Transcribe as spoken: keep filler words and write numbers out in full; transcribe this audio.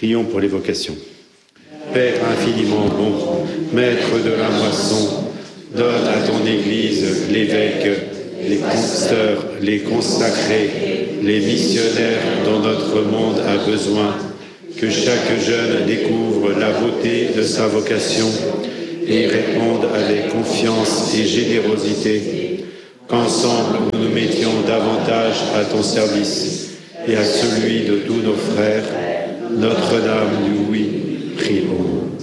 Prions pour les vocations. Père infiniment bon, maître de la moisson, donne à ton Église l'évêque, les consteurs, les consacrés, les missionnaires dont notre monde a besoin, que chaque jeune découvre la beauté de sa vocation et réponde avec confiance et générosité, qu'ensemble nous nous mettions davantage à ton service et à celui de tous nos frères. Notre-Dame du oui, prions.